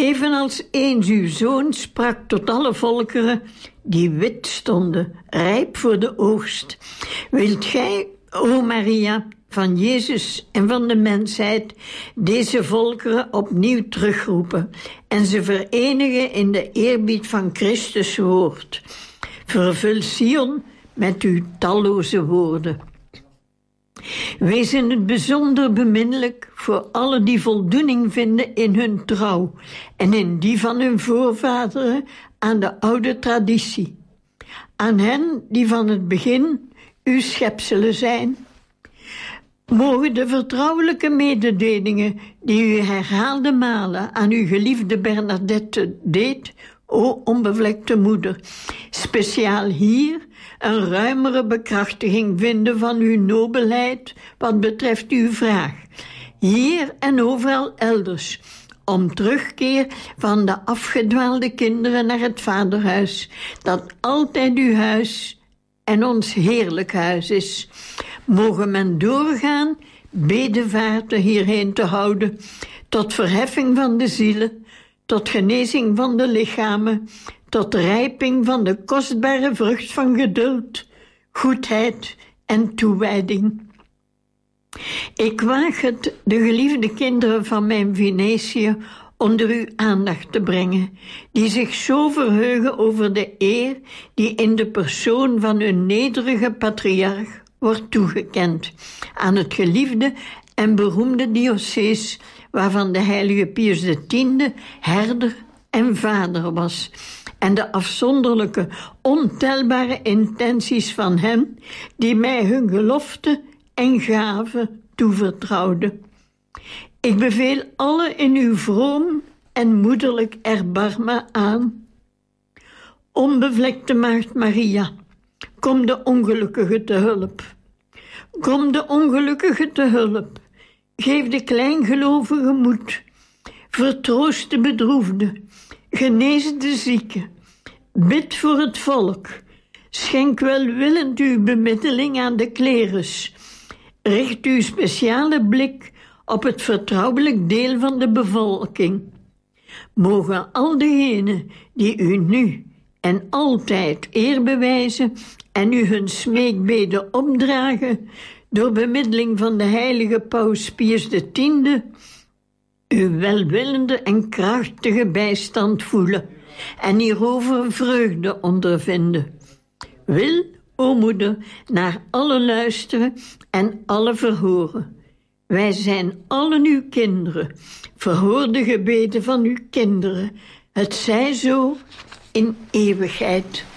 Evenals eens uw zoon sprak tot alle volkeren die wit stonden, rijp voor de oogst. Wilt gij, o Maria, van Jezus en van de mensheid deze volkeren opnieuw terugroepen en ze verenigen in de eerbied van Christus woord. Vervul Sion met uw talloze woorden. Wees in het bijzonder beminnelijk voor alle die voldoening vinden in hun trouw en in die van hun voorvaderen aan de oude traditie. Aan hen die van het begin uw schepselen zijn. Mogen de vertrouwelijke mededelingen die u herhaalde malen aan uw geliefde Bernadette deed, o onbevlekte moeder, speciaal hier een ruimere bekrachtiging vinden van uw nobelheid wat betreft uw vraag, hier en overal elders, om terugkeer van de afgedwaalde kinderen naar het vaderhuis, dat altijd uw huis en ons heerlijk huis is. Mogen men doorgaan bedevaarten hierheen te houden, tot verheffing van de zielen, tot genezing van de lichamen, tot rijping van de kostbare vrucht van geduld, goedheid en toewijding. Ik waag het de geliefde kinderen van mijn Venetië onder uw aandacht te brengen, die zich zo verheugen over de eer die in de persoon van hun nederige patriarch wordt toegekend aan het geliefde en beroemde diocees waarvan de heilige Pius X herder en vader was, en de afzonderlijke, ontelbare intenties van hen die mij hun gelofte en gaven toevertrouwden. Ik beveel alle in uw vroom en moederlijk erbarmen aan. Onbevlekte Maagd Maria, kom de ongelukkige te hulp. Kom de ongelukkige te hulp. Geef de kleingelovige moed. Vertroost de bedroefde. Genees de zieke. Bid voor het volk. Schenk welwillend uw bemiddeling aan de klerus. Richt uw speciale blik op het vertrouwelijk deel van de bevolking. Mogen al degenen die u nu en altijd eer bewijzen en u hun smeekbeden opdragen, door bemiddeling van de heilige Paus Pius X, uw welwillende en krachtige bijstand voelen en hierover vreugde ondervinden. Wil, o moeder, naar alle luisteren en alle verhoren. Wij zijn allen uw kinderen. Verhoor de gebeden van uw kinderen. Het zij zo in eeuwigheid.